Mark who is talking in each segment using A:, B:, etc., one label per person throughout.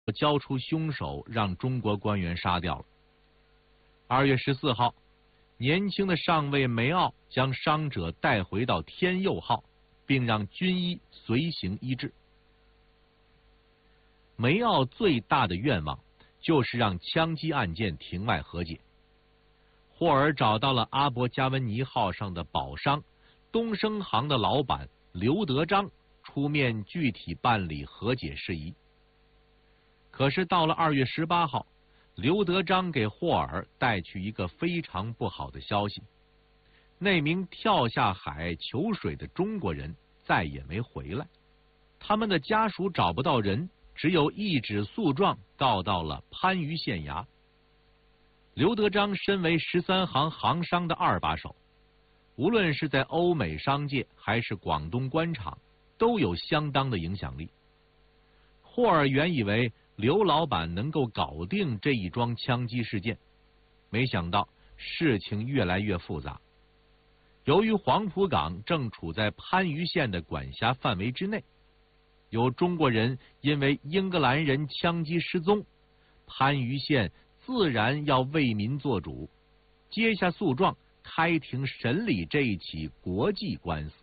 A: 交出凶手，让中国官员杀掉了。2月14号，年轻的上尉梅奥将伤者带回到天佑号，并让军医随行医治。梅奥最大的愿望就是让枪击案件庭外和解。霍尔找到了阿伯加温尼号上的保商东升行的老板刘德章，出面具体办理和解事宜。可是到了2月18号，刘德章给霍尔带去一个非常不好的消息：那名跳下海求水的中国人再也没回来，他们的家属找不到人，只有一纸诉状告到了番禺县衙。刘德章身为13行行商的二把手，无论是在欧美商界还是广东官场，都有相当的影响力。霍尔原以为刘老板能够搞定这一桩枪击事件，没想到事情越来越复杂。由于黄浦港正处在番禺县的管辖范围之内，有中国人因为英格兰人枪击失踪，番禺县自然要为民做主，接下诉状，开庭审理这一起国际官司。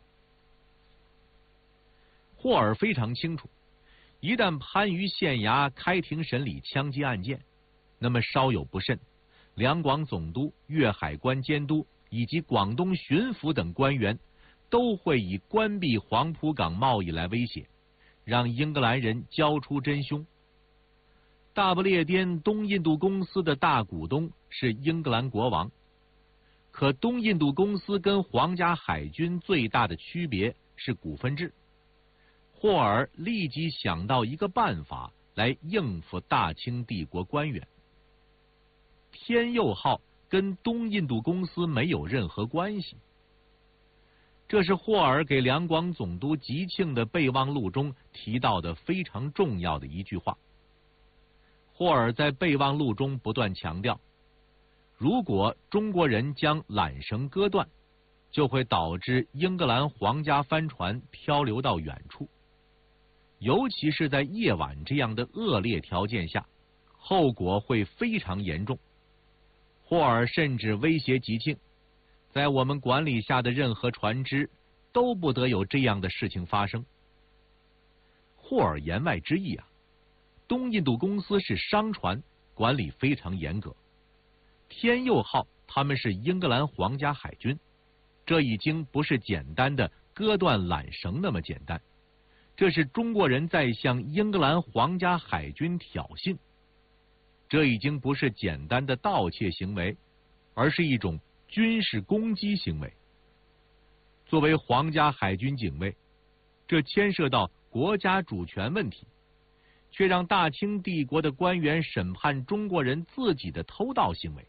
A: 霍尔非常清楚，一旦番禺县衙开庭审理枪击案件，那么稍有不慎，两广总督、粤海关监督以及广东巡抚等官员都会以关闭黄浦港贸易来威胁，让英格兰人交出真凶。大不列颠东印度公司的大股东是英格兰国王，可东印度公司跟皇家海军最大的区别是股份制。霍尔立即想到一个办法来应付大清帝国官员。天佑号跟东印度公司没有任何关系，这是霍尔给两广总督吉庆的备忘录中提到的非常重要的一句话。霍尔在备忘录中不断强调，如果中国人将缆绳割断，就会导致英格兰皇家帆船漂流到远处，尤其是在夜晚这样的恶劣条件下，后果会非常严重。霍尔甚至威胁吉庆，在我们管理下的任何船只都不得有这样的事情发生。霍尔言外之意啊，东印度公司是商船，管理非常严格。天佑号他们是英格兰皇家海军，这已经不是简单的割断缆绳那么简单，这是中国人在向英格兰皇家海军挑衅。这已经不是简单的盗窃行为，而是一种军事攻击行为。作为皇家海军警卫，这牵涉到国家主权问题，却让大清帝国的官员审判中国人自己的偷盗行为。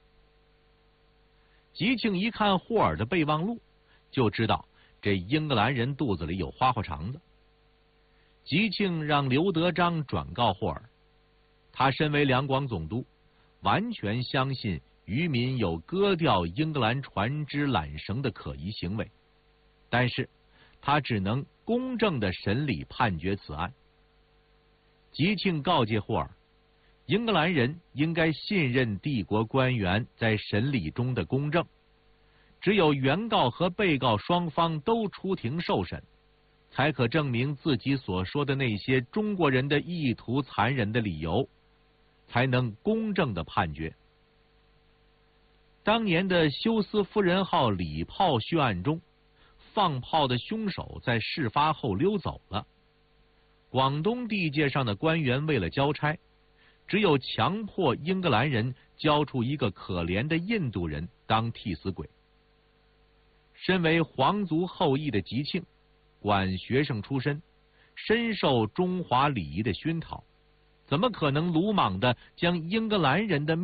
A: 吉庆一看霍尔的备忘录，就知道这英格兰人肚子里有花花肠子。吉庆让刘德章转告霍尔，他身为两广总督，完全相信渔民有割掉英格兰船只缆绳的可疑行为，但是他只能公正地审理判决此案。吉庆告诫霍尔，英格兰人应该信任帝国官员在审理中的公正，只有原告和被告双方都出庭受审，才可证明自己所说的那些中国人的意图残忍的理由，才能公正的判决。当年的休斯夫人号礼炮血案中，放炮的凶手在事发后溜走了。广东地界上的官员为了交差，只有强迫英格兰人交出一个可怜的印度人当替死鬼。身为皇族后裔的吉庆，管学生出身，深受中华礼仪的熏陶，怎么可能鲁莽地将英格兰人的